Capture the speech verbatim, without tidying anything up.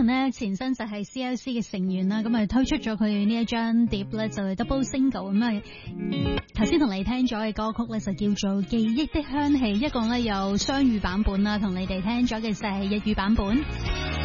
Leon 呢前身就係 C L C 嘅成員啦，咁啊推出咗佢呢一張碟咧就係 Double Single 咁啊。頭先同你聽咗嘅歌曲咧就叫做《記憶的香氣》，一共咧有雙語版本啦，同你哋聽咗嘅就係日語版本。